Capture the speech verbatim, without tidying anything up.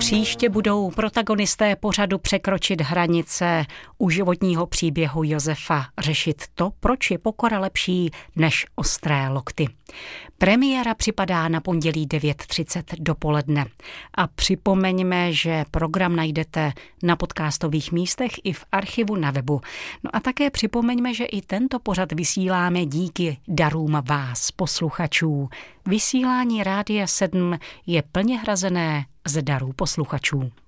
Příště budou protagonisté pořadu překročit hranice u životního příběhu Josefa, řešit to, proč je pokora lepší než ostré lokty. Premiéra připadá na pondělí devět třicet dopoledne. A připomeňme, že program najdete na podcastových místech i v archivu na webu. No a také připomeňme, že i tento pořad vysíláme díky darům vás, posluchačů. Vysílání Rádia sedm je plně hrazené z darů posluchačů.